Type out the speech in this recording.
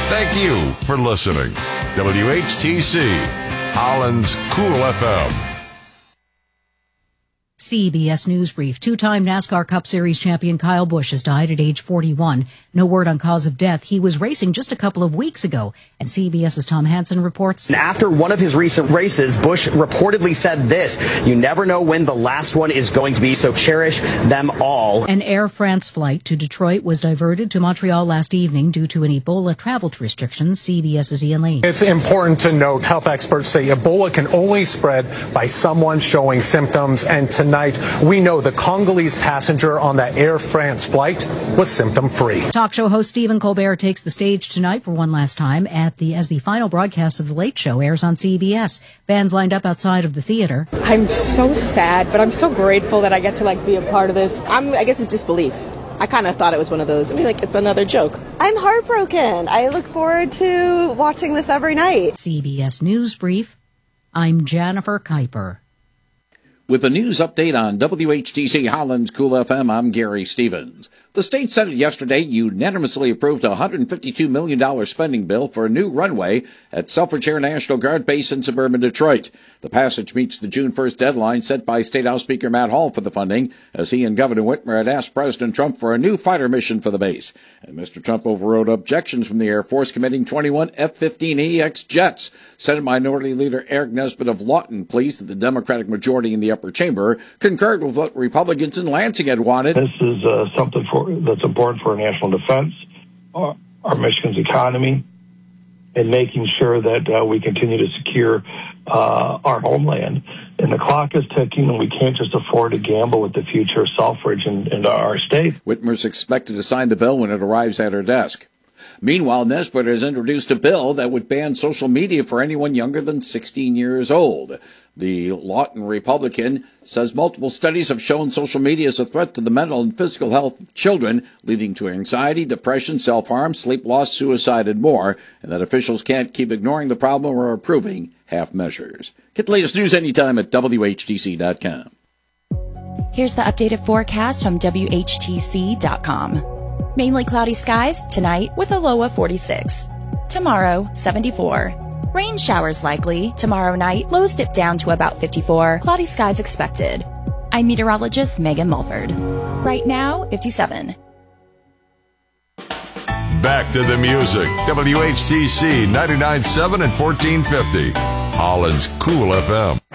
Thank you for listening. WHTC, Holland's Cool FM. CBS News Brief. Two-time NASCAR Cup Series champion Kyle Busch has died at age 41. No word on cause of death. He was racing just a couple of weeks ago, and CBS's Tom Hansen reports. And after one of his recent races, Busch reportedly said this: "You never know when the last one is going to be, so cherish them all." An Air France flight to Detroit was diverted to Montreal last evening due to an Ebola travel restrictions. CBS's Ian Lee. It's important to note, health experts say Ebola can only spread by someone showing symptoms, and tonight we know the Congolese passenger on that Air France flight was symptom-free. Talk show host Stephen Colbert takes the stage tonight for one last time as the final broadcast of The Late Show airs on CBS. Fans lined up outside of the theater. I'm so sad, but I'm so grateful that I get to be a part of this. I guess it's disbelief. I kind of thought it was one of those, it's another joke. I'm heartbroken. I look forward to watching this every night. CBS News Brief. I'm Jennifer Kuiper. With a news update on WHTC Holland's Cool FM, I'm Gary Stevens. The state Senate yesterday unanimously approved a $152 million spending bill for a new runway at Selfridge Air National Guard Base in suburban Detroit. The passage meets the June 1st deadline set by State House Speaker Matt Hall for the funding, as he and Governor Whitmer had asked President Trump for a new fighter mission for the base. And Mr. Trump overrode objections from the Air Force committing 21 F-15EX jets. Senate Minority Leader Eric Nesbitt of Lawton pleased that the Democratic majority in the upper chamber concurred with what Republicans in Lansing had wanted. This is something that's important for our national defense, our Michigan's economy, and making sure that we continue to secure our homeland. And the clock is ticking, and we can't just afford to gamble with the future of Selfridge and our state. Whitmer's expected to sign the bill when it arrives at her desk. Meanwhile, Nesbitt has introduced a bill that would ban social media for anyone younger than 16 years old. The Lawton Republican says multiple studies have shown social media is a threat to the mental and physical health of children, leading to anxiety, depression, self-harm, sleep loss, suicide, and more, and that officials can't keep ignoring the problem or approving half measures. Get the latest news anytime at WHTC.com. Here's the updated forecast from WHTC.com. Mainly cloudy skies tonight with a low of 46. Tomorrow, 74. Rain showers likely. Tomorrow night, lows dip down to about 54. Cloudy skies expected. I'm meteorologist Megan Mulford. Right now, 57. Back to the music. WHTC 99.7 and 1450. Holland's Cool FM.